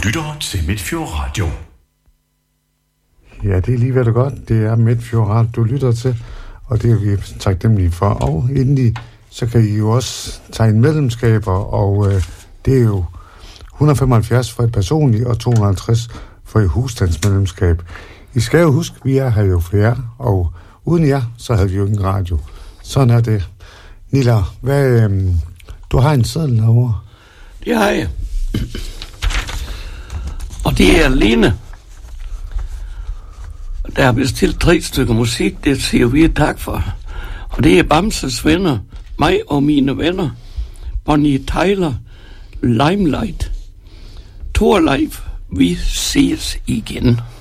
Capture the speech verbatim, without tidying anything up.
lytter til Midtfjord Radio. Ja, det er lige hvad det godt. Det er Midtfjord Radio, du lytter til, og det er vi taknemmelige for. Og endelig, så kan I jo også tegne medlemskaber, og øh, det er jo et hundrede og femoghalvfjerds for et personligt, og to hundrede og halvtreds for et husstandsmedlemskab. I skal jo huske, vi er her jo for jer, og uden jer, så havde vi jo ingen radio. Sådan er det. Nilla, hvad, øh, du har en seddel derovre. Det har jeg. Og det er alene. Der er bestilt tre stykker musik, det siger vi tak for. Og det er Bamses venner, mig og mine venner, Bonnie Tyler, Limelight, Torleif, vi ses igen.